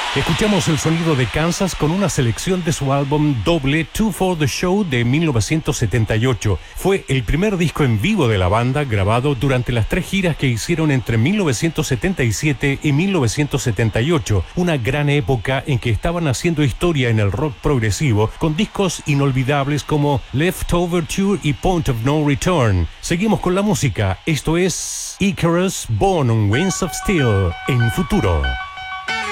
Escuchamos el sonido de Kansas con una selección de su álbum doble Two for the Show de 1978. Fue el primer disco en vivo de la banda grabado durante las 3 giras que hicieron entre 1977 y 1978, una gran época en que estaban haciendo historia en el rock progresivo con discos inolvidables como Leftover Tour y Point of No Return. Seguimos con la música, esto es Icarus Born on Winds of Steel en Futuro.